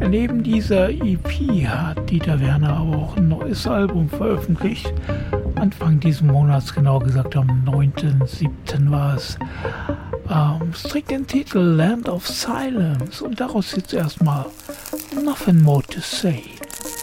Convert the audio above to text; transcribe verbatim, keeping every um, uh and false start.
Neben dieser E P hat Dieter Werner aber auch ein neues Album veröffentlicht. Anfang dieses Monats, genau gesagt am neunten siebten war es. Ähm, es trägt den Titel Land of Silence und daraus jetzt erstmal Nothing More to Say.